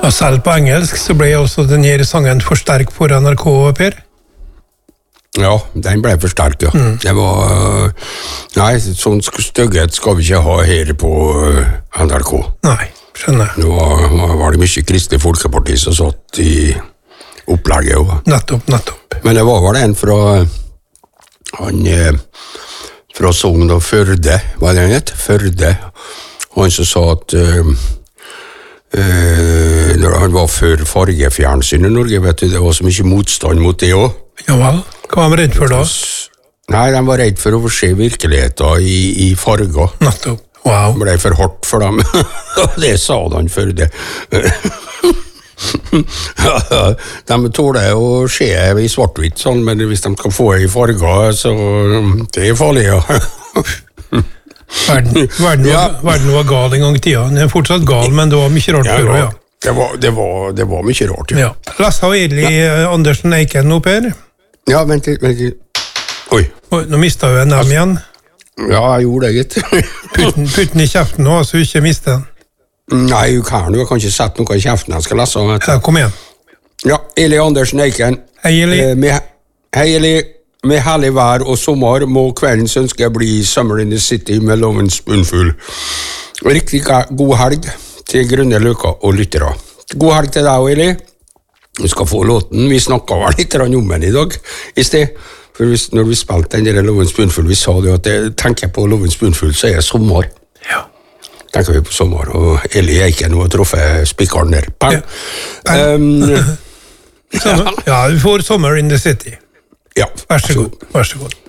Og selv på engelsk så ble også denne sangen for sterk for NRK, Per? Ja, den ble for sterk, ja. Det var... Nei, sånn stygghet skal vi ikke ha her på NRK. Nei, skjønner. Nå var det mye Kristelig Folkeparti som satt i opplegget. Og... Nettopp. Men det var vel en fra... fra Sogn og Førde, hva er det han het? Førde. Han som sa at når han var for fargefjernsyn i Norge, vet du, det var så mye motstand mot det også. Ja vel, hva var de redd for da? Nei, de var redd for å se virkeligheten i farger. Nettopp, wow. Det ble for hardt for dem. Det sa han Førde. De tåler å se i svart-hvitt, sånn, men hvis de skal få i farger, så det er farlig, ja. Verden var gal en gang i tida. Den er fortsatt gal, men det var mye rart før, ja. Det var mye rart, ja. Lasse og Eli Andersen Eiken nå, Per? Ja, vent litt. Oi, nå mistet jeg dem igjen. Ja, jeg gjorde det, gitt. Putt den i kjeften nå, så ikke miste den. Nei, jeg kan ikke sette noe i kjeften jeg skal lese. Ja, kom igjen. Ja, Eli Andersen Eiken. Hei, Eli. Hei, Eli. Med herlig vær og sommer må kveldens ønske bli Summer in the City med Lovens Bunnfull. Riktig god helg til Grønne Løker og lyttere. God helg til deg, Eli. Du skal få låten. Vi snakket vel litt om den i dag, i sted. For når vi spilte den der Lovens Bunnfull, vi sa det at jeg tenker på Lovens Bunnfull, så er det sommer. Ja. Tenker vi på sommer, og Eli Eiken har truffet spikkeren der. Pang! Ja, du får Summer in the City. Ja. Vær så god.